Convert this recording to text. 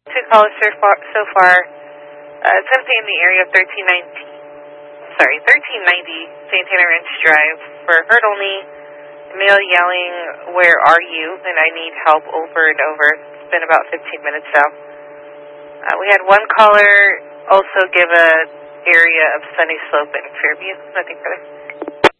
Two callers so far. It's empty in the area of 1390 Santana Ranch Drive. For heard only, male yelling, "Where are you?" and I need help over and over. It's been about 15 minutes now. We had one caller also give a area of Sunny Slope in Fairview. Nothing further.